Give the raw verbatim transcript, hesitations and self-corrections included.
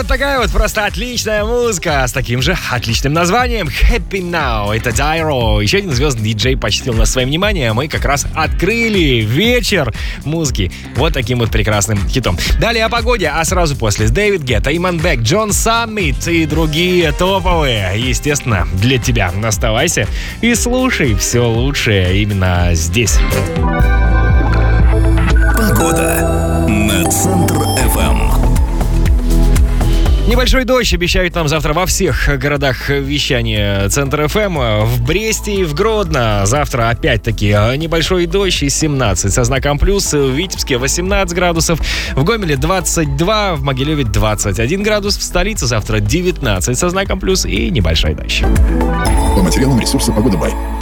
Вот такая вот просто отличная музыка с таким же отличным названием Happy Now. Это Дайро. Еще один звездный диджей почтил нас своим вниманием. Мы как раз открыли вечер музыки вот таким вот прекрасным хитом. Далее о погоде, а сразу после с Дэвид Гетта, Иманбек, Джон Саммит и другие топовые. Естественно, для тебя. Оставайся и слушай все лучшее именно здесь. Погода на Центр эф эм. Небольшой дождь обещают нам завтра во всех городах вещания Центр эф эм. В Бресте и в Гродно завтра опять-таки небольшой дождь и семнадцать со знаком плюс. В Витебске восемнадцать градусов, в Гомеле двадцать два, в Могилеве двадцать один градус, в столице завтра девятнадцать со знаком плюс и небольшой дождь. По материалам ресурса «Погода Бай».